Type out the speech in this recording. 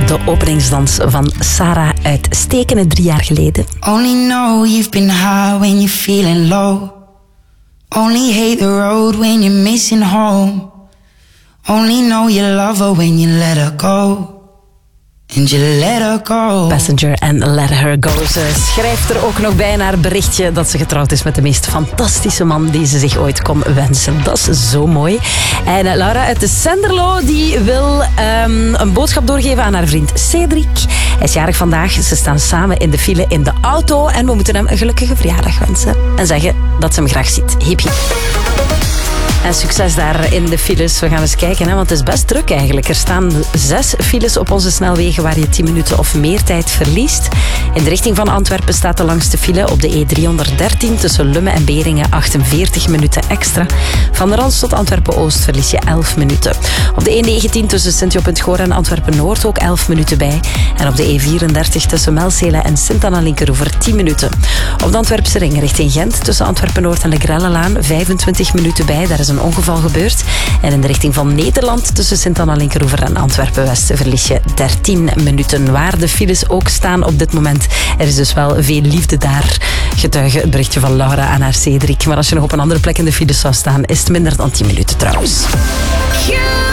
de openingsdans van Sarah uit Stekenen 3 jaar geleden. Only know you've been high when you're feeling low. Only hate the road when you're missing home. Only know you love her when you let her go. And you let her go. Passenger and Let Her Go. Ze schrijft er ook nog bij in haar berichtje dat ze getrouwd is met de meest fantastische man die ze zich ooit kon wensen. Dat is zo mooi. En Laura uit de Senderlo die wil een boodschap doorgeven aan haar vriend Cedric. Hij is jarig vandaag. Ze staan samen in de file in de auto en we moeten hem een gelukkige verjaardag wensen. En zeggen dat ze hem graag ziet. Hip hip. En succes daar in de files. We gaan eens kijken, want het is best druk eigenlijk. Er staan 6 files op onze snelwegen waar je 10 minuten of meer tijd verliest. In de richting van Antwerpen staat de langste file op de E313 tussen Lummen en Beringen 48 minuten extra. Van de Rans tot Antwerpen-Oost verlies je 11 minuten. Op de E19 tussen Sint-Job-en-het-Goor en Antwerpen-Noord ook 11 minuten bij. En op de E34 tussen Melcelen en Sint-Anna-Linkeroever 10 minuten. Op de Antwerpse ring richting Gent tussen Antwerpen-Noord en de Grellelaan 25 minuten bij. Daar is een ongeval gebeurd. En in de richting van Nederland tussen Sint-Anna-Linkeroever en Antwerpen-West verlies je 13 minuten. Waar de files ook staan op dit moment. Er is dus wel veel liefde daar. Getuige het berichtje van Laura aan haar Cedric. Maar als je nog op een andere plek in de files zou staan, is het minder dan 10 minuten trouwens.